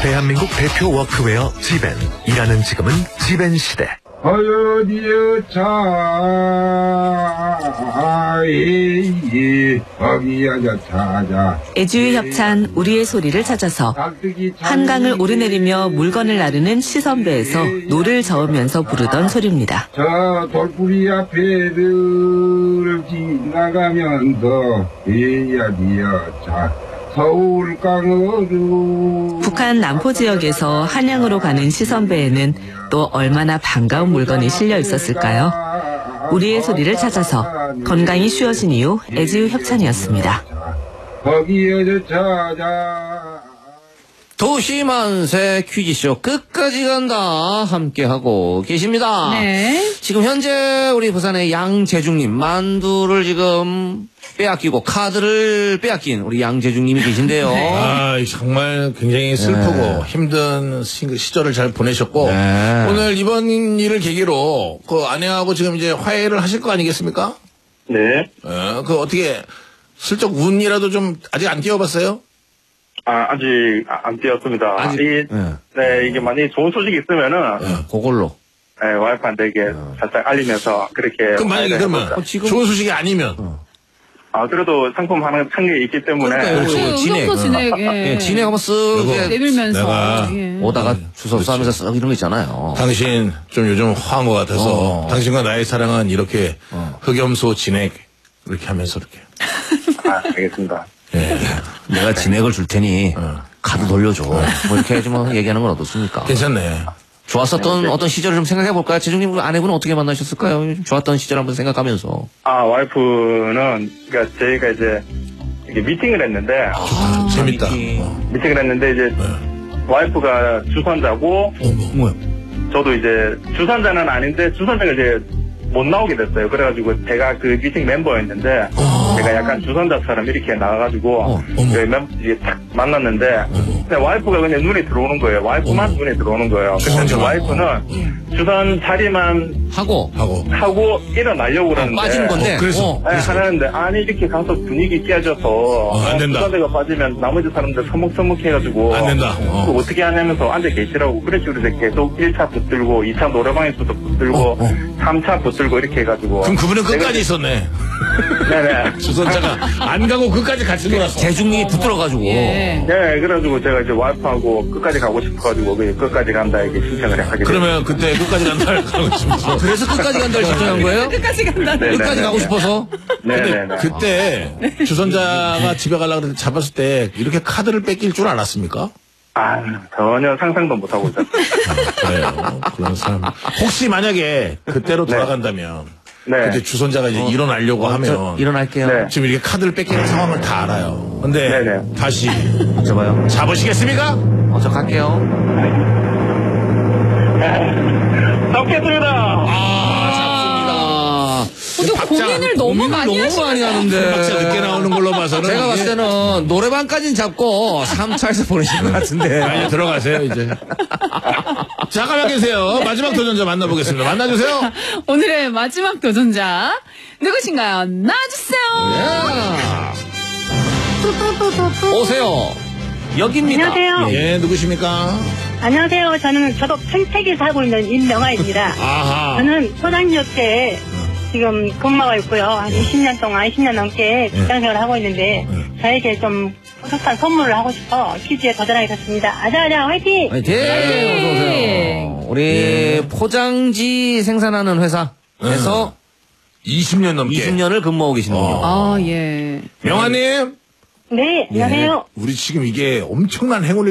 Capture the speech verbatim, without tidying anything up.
대한민국 대표 워크웨어 지벤. 일하는 지금은 지벤 시대. 어여디여 차이 어기야자 차자. 애주의 협찬 우리의 소리를 찾아서 한강을 오르내리며 물건을 나르는 시선배에서 노를 저으면서 부르던 소리입니다. 저 돌뿌리 앞에를 지나가면서 에야디여 차 서울강으로. 북한 남포 지역에서 한양으로 가는 시선배에는 또 얼마나 반가운 물건이 실려 있었을까요? 우리의 소리를 찾아서 건강이 쉬워진 이후 애지유 협찬이었습니다. 거기에 찾아. 도시만세 퀴즈쇼 끝까지 간다 함께하고 계십니다. 네. 지금 현재 우리 부산의 양재중님 만두를 지금 빼앗기고 카드를 빼앗긴 우리 양재중님이 계신데요. 아, 정말 굉장히 슬프고 네. 힘든 시절을 잘 보내셨고 네. 오늘 이번 일을 계기로 그 아내하고 지금 이제 화해를 하실 거 아니겠습니까? 네. 어, 그 어떻게 슬쩍 운이라도 좀 아직 안 띄워봤어요? 아, 아직 안 띄었습니다. 아직, 이, 네. 네, 이게 만약에 좋은 소식이 있으면은, 네, 그걸로. 네, 와이프한테 이게 살짝 알리면서 그렇게. 그럼 만약에 네, 그러면 어, 지금- 좋은 소식이 아니면 어. 아, 그래도 상품 하나 산 게 있기 때문에. 그러니까요. 그 그렇죠. 진액. 음성도 진액, 예. 예, 진행 한번 쓱 여보. 이제 내밀면서. 내가 예. 오다가 주워 싸면서 쓱 이런 거 있잖아요. 당신 좀 요즘 화한 것 같아서 어. 당신과 나의 사랑은 이렇게 어. 흑염소 진액 이렇게 하면서 이렇게 아, 알겠습니다. 예. 내가 진액을 줄 테니 어. 카드 돌려줘. 뭐 이렇게 해야지 뭐 얘기하는 건 어떻습니까? 괜찮네. 좋았었던 어떤 시절을 좀 생각해 볼까요? 재중님 아내분은 어떻게 만나셨을까요? 좋았던 시절 한번 생각하면서. 아, 와이프는, 그러니까 저희가 이제, 이게 미팅을 했는데, 아, 재밌다. 미팅. 어. 미팅을 했는데 이제, 와이프가 주선자고, 어머. 뭐야? 저도 이제, 주선자는 아닌데, 주선자가 이제, 못 나오게 됐어요. 그래가지고 제가 그 미팅 멤버였는데 제가 약간 주선자처럼 이렇게 나가가지고 어, 어머. 그 멤, 이제 딱 만났는데 근데 와이프가 그냥 눈에 들어오는 거예요. 와이프만 어머. 눈에 들어오는 거예요. 근데 주선자만. 와이프는 주선 자리만 하고. 하고 하고 일어나려고 그러는데 빠진 건데. 어, 그래서. 어. 네, 하는데 아니 이렇게 가서 분위기 깨져서 안 된다. 주선자가 빠지면 나머지 사람들 서먹서먹해가지고 안 된다. 어. 어. 어떻게 하냐면서 앉아 계시라고 그랬지. 그래서 계속 일 차 붙들고 이 차 노래방에서도 붙들고 어, 어. 삼 차 붙들고 이렇게 해가지고 그럼 그분은 끝까지 내가- 있었네. 네네. 주선자가 안 가고 끝까지 같이 놀았어. 재중님이 붙들어가지고. 예. 네, 그래가지고 제가 이제 와이프하고 끝까지 가고 싶어가지고 그 끝까지 간다 이렇게 신청을 하게 됐어요. 그러면 그때 끝까지 간다를 가고 싶어서. 그래서 끝까지 간다를 신청한 거예요? 끝까지 간다는. 네, 끝까지 네, 가고 네. 싶어서? 네네네. 그때 주선자가 집에 가려고 그랬는데 잡았을 때 이렇게 카드를 뺏길 줄 알았습니까? 아, 전혀 상상도 못하고 있었어요. 그래요. 그런 사람. 혹시 만약에 그때로 네. 돌아간다면 네. 그때 주선자가 이제 일어나려고 어, 저 하면 일어날게요. 네. 지금 이렇게 카드를 뺏기는 상황을 다 알아요. 근데 네네. 다시 잡아요. 잡으시겠습니까? 어, 저 갈게요. 잡겠습니다. 아, 잡습니다. 근데 고민을 너무 많이 너무 하시는 많이 하는데. 박자 늦게 나오는 걸로 봐서는 제가 봤을 이게- 때는 노래방까지는 잡고 삼 차에서 보내신 것 같은데. 아니 들어가세요 이제. 잠깐만 계세요. 마지막 도전자 만나보겠습니다. 만나주세요. 오늘의 마지막 도전자 누구신가요? 나와주세요. 야. 오세요. 여기입니다. 안녕하세요. 예. 예 누구십니까? 안녕하세요. 저는 저도 평택에 살고 있는 임명아입니다. 아하. 저는 포장지업체에 지금 근무하고 있고요. 한 이십 년 동안, 이십 년 넘게 직장생활을 하고 있는데 저에게 좀 뿌듯한 선물을 하고 싶어 퀴즈에 도전하게 됐습니다. 아자아자 화이팅! 화이팅! 어서오세요. 우리 포장지 생산하는 회사에서 이십 년 넘게. 이십 년을 근무하고 계시는군요. 아, 예. 명아님. 네, 안녕하세요. 우리 지금 이게 엄청난 행운을